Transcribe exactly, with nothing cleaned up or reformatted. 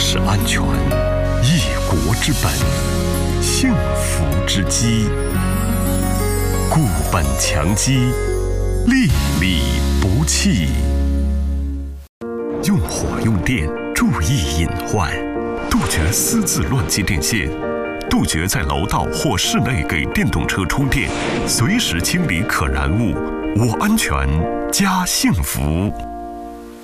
驶安全，一国之本，幸福之基。固本强基，粒粒不弃。用火用电，注意隐患，杜绝私自乱接电线，杜绝在楼道或室内给电动车充电，随时清理可燃物。我安全，家幸福。